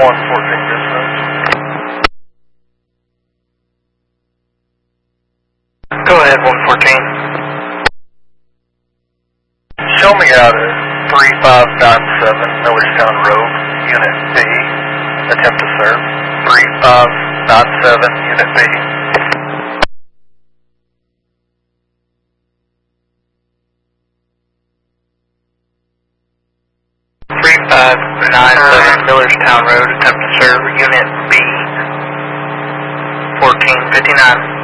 114 dispatch. Go ahead, 114. Show me out at 3597 Millerstown Road, Unit B. Attempt to serve. 3597 Unit B. 3597 Millerstown Road, attempt to serve, Unit B, 1459.